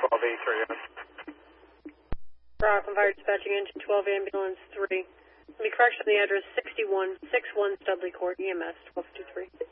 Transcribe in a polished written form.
12A3. Rockland Fire Dispatching Engine 12 Ambulance 3. Let me correction the address 6161 Studley Court, EMS 1223.